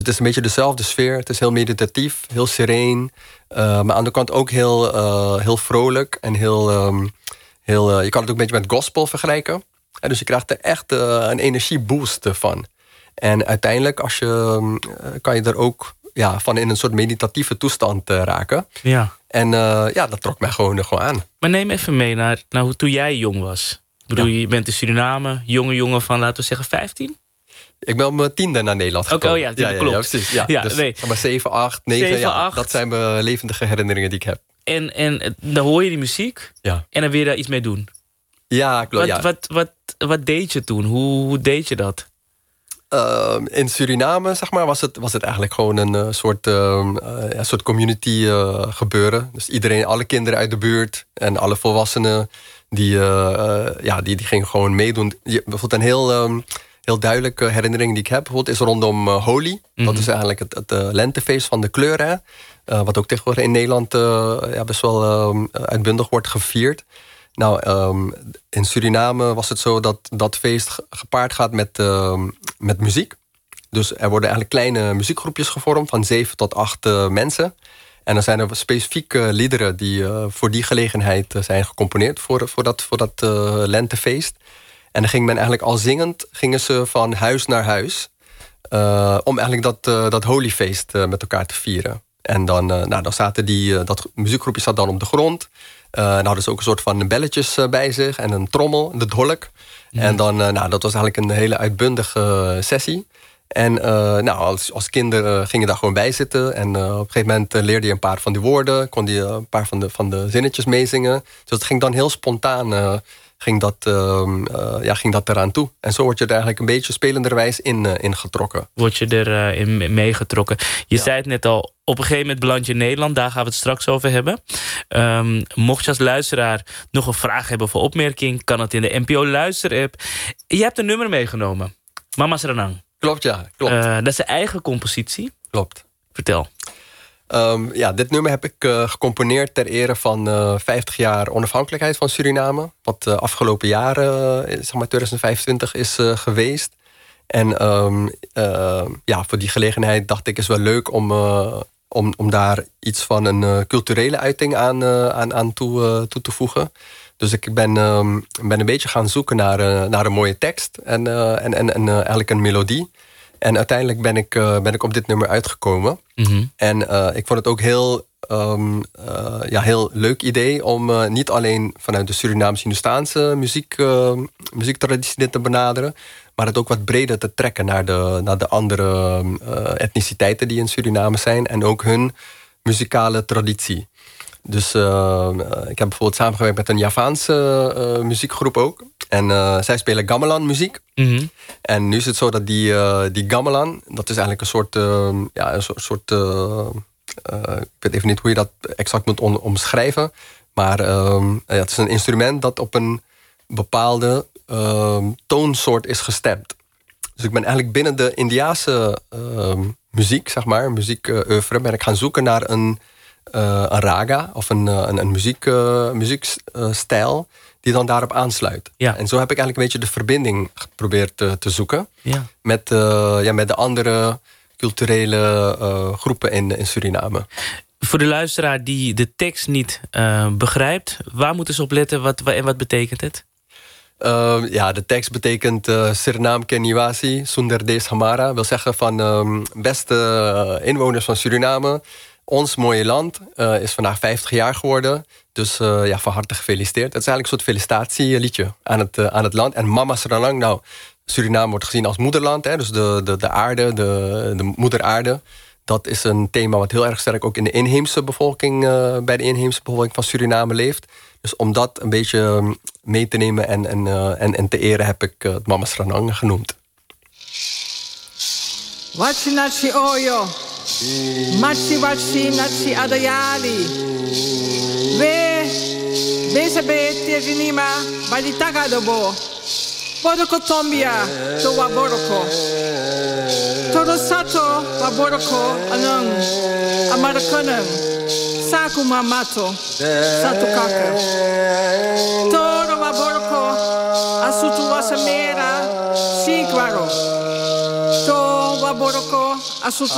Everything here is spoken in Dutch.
Het is een beetje dezelfde sfeer. Het is heel meditatief, heel sereen. Maar aan de andere kant ook heel vrolijk. En je kan het ook een beetje met gospel vergelijken. En dus je krijgt er echt een energieboost van. En uiteindelijk kan je er ook van in een soort meditatieve toestand raken. Ja. En dat trok mij gewoon aan. Maar neem even mee naar hoe toen jij jong was. Ik bedoel, je bent in Suriname, jongen van, laten we zeggen, 15? Ik ben op mijn 10e naar Nederland gekomen. Oh ja, klopt. Ja, precies. Ja. Dus, zeg maar 7, 8, 9. 7, 8. Dat zijn mijn levendige herinneringen die ik heb. En dan hoor je die muziek en dan wil je daar iets mee doen. Ja, klopt. Wat deed je toen? Hoe deed je dat? In Suriname, zeg maar, was het eigenlijk gewoon een soort community gebeuren. Dus iedereen, alle kinderen uit de buurt en alle volwassenen, die gingen gewoon meedoen. Bijvoorbeeld een heel duidelijke herinnering die ik heb, bijvoorbeeld, is rondom Holi. Dat is eigenlijk het lentefeest van de kleuren. Wat ook tegenwoordig in Nederland best wel uitbundig wordt gevierd. Nou, in Suriname was het zo dat feest gepaard gaat met muziek. Dus er worden eigenlijk kleine muziekgroepjes gevormd van 7 tot 8 mensen. En dan zijn er specifieke liederen die voor die gelegenheid zijn gecomponeerd voor dat lentefeest. En dan ging men eigenlijk al zingend, gingen ze van huis naar huis om eigenlijk dat Holi-feest met elkaar te vieren. En dan zaten dat muziekgroepje zat dan op de grond. Dan hadden ze ook een soort van belletjes bij zich en een trommel, de dolk. Ja. En dan, dat was eigenlijk een hele uitbundige sessie. En als kinderen gingen daar gewoon bij zitten. En op een gegeven moment leerde je een paar van die woorden, kon je een paar van de zinnetjes meezingen. Dus het ging dan heel spontaan, ging dat eraan toe. En zo word je er eigenlijk een beetje spelenderwijs in getrokken. Word je erin meegetrokken. Je zei het net al, op een gegeven moment beland je in Nederland. Daar gaan we het straks over hebben. Mocht je als luisteraar nog een vraag hebben of opmerking, kan het in de NPO Luisterapp. Je hebt een nummer meegenomen. Mama Sranang. Klopt, ja. Klopt. Dat is zijn eigen compositie. Klopt. Vertel. Dit nummer heb ik gecomponeerd ter ere van 50 jaar onafhankelijkheid van Suriname. Wat afgelopen jaren, zeg maar 2025, is geweest. En voor die gelegenheid dacht ik, is wel leuk om daar iets van een culturele uiting aan toe te voegen. Dus ik ben een beetje gaan zoeken naar een mooie tekst en eigenlijk een melodie. En uiteindelijk ben ik op dit nummer uitgekomen. Mm-hmm. En ik vond het ook heel leuk idee om niet alleen vanuit de Surinaams-Hindoestaanse muziektraditie dit te benaderen, maar het ook wat breder te trekken naar de andere etniciteiten die in Suriname zijn en ook hun muzikale traditie. Dus ik heb bijvoorbeeld samengewerkt met een Javaanse muziekgroep ook. En zij spelen gamelan muziek. Mm-hmm. En nu is het zo dat die gamelan, dat is eigenlijk een soort ik weet even niet hoe je dat exact moet omschrijven. Maar het is een instrument dat op een bepaalde toonsoort is gestemd. Dus ik ben eigenlijk binnen de Indiase muziek, zeg maar, muziekoeuvre, ben ik gaan zoeken naar een raga of een muziekstijl die dan daarop aansluit. Ja. En zo heb ik eigenlijk een beetje de verbinding geprobeerd te zoeken met de andere culturele groepen in Suriname. Voor de luisteraar die de tekst niet begrijpt, waar moeten ze op letten en wat betekent het? De tekst betekent Suriname Keniwasi, Sundar Des Hamara. Wil zeggen van beste inwoners van Suriname, ons mooie land is vandaag 50 jaar geworden. Dus van harte gefeliciteerd. Het is eigenlijk een soort felicitatieliedje aan het land. En Mama Sranang, Suriname wordt gezien als moederland. Hè, dus de aarde, de moeder aarde. Dat is een thema wat heel erg sterk ook in de inheemse bevolking, bij de inheemse bevolking van Suriname leeft. Dus om dat een beetje mee te nemen en te eren heb ik het Mama Sranang genoemd. Wachi nachi oyo, machi wachi nachi adayali. Beze bete vinima, balitaga dobo. Boroko tombia, to waboroko. Todo sato, waboroko, anang, amarakanang. Saku mamato, sato kaka. Todo waboroko, asutu wasamera, sinkwaro. To waboroko, asutu